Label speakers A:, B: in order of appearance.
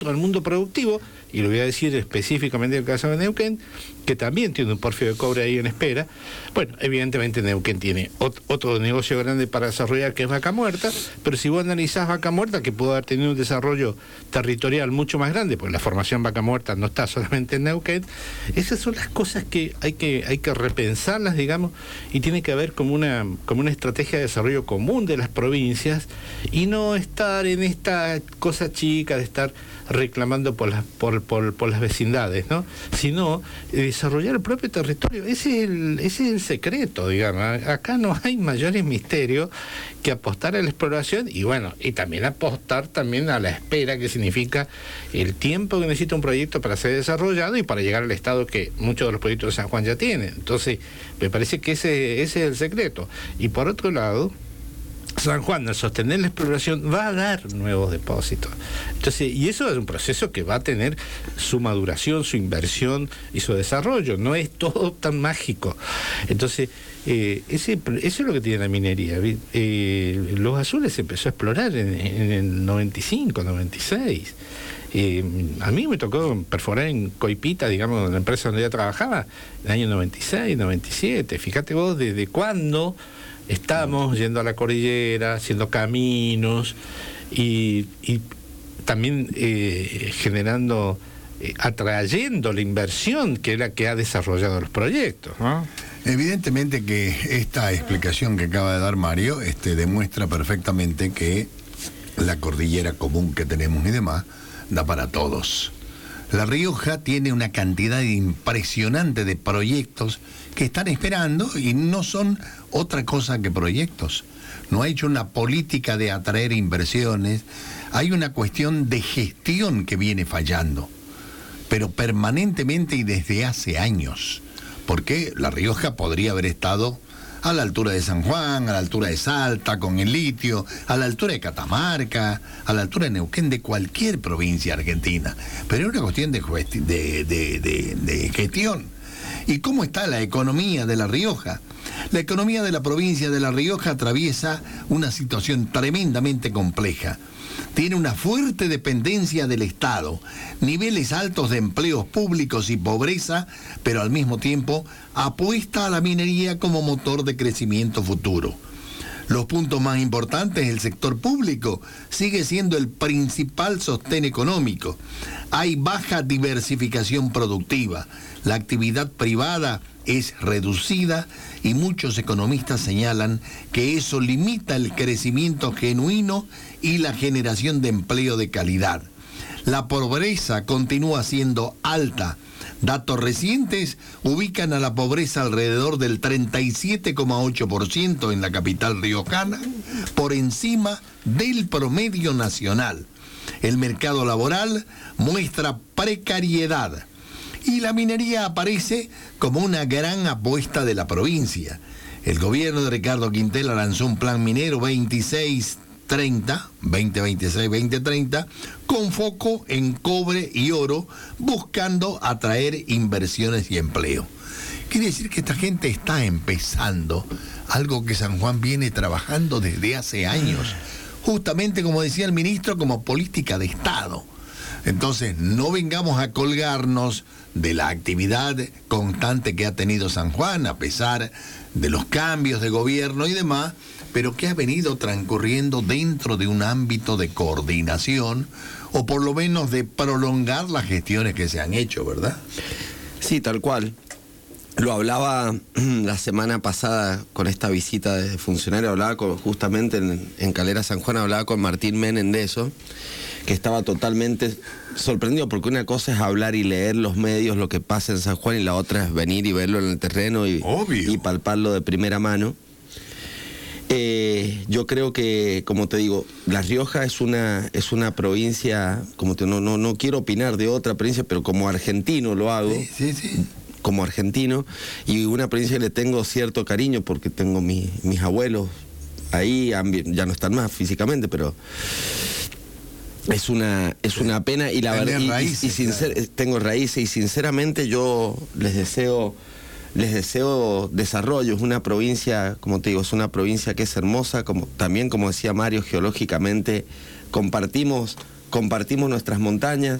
A: al mundo productivo, y lo voy a decir específicamente en el caso de Neuquén, que también tiene un porfio de cobre ahí en espera. Bueno, evidentemente Neuquén tiene otro negocio grande para desarrollar, que es Vaca Muerta, pero si vos analizás Vaca Muerta, que pudo haber tenido un desarrollo territorial mucho más grande, porque la formación Vaca Muerta no está solamente en Neuquén, esas son las cosas que hay que repensarlas, digamos, y tiene que haber como una estrategia de desarrollo común de las provincias, y no estar en esta cosa chica de estar reclamando por las vecindades, ¿no? Sino desarrollar el propio territorio. Ese es el secreto, digamos. Acá no hay mayores misterios que apostar a la exploración y bueno, y también apostar también a la espera, que significa el tiempo que necesita un proyecto para ser desarrollado y para llegar al estado que muchos de los proyectos de San Juan ya tienen. Entonces, me parece que ese es el secreto. Y por otro lado, San Juan, al sostener la exploración, va a dar nuevos depósitos. Entonces, y eso es un proceso que va a tener su maduración, su inversión y su desarrollo. No es todo tan mágico. Entonces, eso es lo que tiene la minería. Los Azules se empezó a explorar en el 95, 96. A mí me tocó perforar en Coipita, digamos, en la empresa donde yo trabajaba, en el año 96, 97. Fíjate vos desde cuándo estamos yendo a la cordillera, haciendo caminos y también generando, atrayendo la inversión que es la que ha desarrollado los proyectos, ¿no?
B: Evidentemente que esta explicación que acaba de dar Mario demuestra perfectamente que la cordillera común que tenemos y demás da para todos. La Rioja tiene una cantidad impresionante de proyectos que están esperando y no son otra cosa que proyectos. No ha hecho una política de atraer inversiones. Hay una cuestión de gestión que viene fallando, pero permanentemente y desde hace años. Porque La Rioja podría haber estado a la altura de San Juan, a la altura de Salta, con el litio, a la altura de Catamarca, a la altura de Neuquén, de cualquier provincia argentina. Pero es una cuestión de gestión. ¿Y cómo está la economía de La Rioja? La economía de la provincia de La Rioja atraviesa una situación tremendamente compleja. Tiene una fuerte dependencia del Estado, niveles altos de empleos públicos y pobreza, pero al mismo tiempo apuesta a la minería como motor de crecimiento futuro. Los puntos más importantes, el sector público sigue siendo el principal sostén económico. Hay baja diversificación productiva. La actividad privada es reducida y muchos economistas señalan que eso limita el crecimiento genuino y la generación de empleo de calidad. La pobreza continúa siendo alta. Datos recientes ubican a la pobreza alrededor del 37,8% en la capital riojana, por encima del promedio nacional. El mercado laboral muestra precariedad y la minería aparece como una gran apuesta de la provincia. El gobierno de Ricardo Quintela lanzó un plan minero 2026-30, con foco en cobre y oro, buscando atraer inversiones y empleo. Quiere decir que esta gente está empezando algo que San Juan viene trabajando desde hace años, justamente como decía el ministro, como política de Estado. Entonces, no vengamos a colgarnos de la actividad constante que ha tenido San Juan, a pesar de los cambios de gobierno y demás, pero que ha venido transcurriendo dentro de un ámbito de coordinación, o por lo menos de prolongar las gestiones que se han hecho, ¿verdad?
C: Sí, tal cual. Lo hablaba la semana pasada con esta visita de funcionario, hablaba justamente en Calera San Juan, hablaba con Martín Menem de eso, que estaba totalmente sorprendido, porque una cosa es hablar y leer los medios, lo que pasa en San Juan, y la otra es venir y verlo en el terreno y palparlo de primera mano. Yo creo que, como te digo, La Rioja es una provincia, no quiero opinar de otra provincia, pero como argentino lo hago.
B: Sí.
C: Como argentino, y una provincia que le tengo cierto cariño porque tengo mis abuelos ahí, ya no están más físicamente, pero es una pena, y la verdad, tengo raíces, y sinceramente yo les deseo desarrollo. Es una provincia, como te digo, es una provincia que es hermosa, también como decía Mario, geológicamente compartimos compartimos nuestras montañas,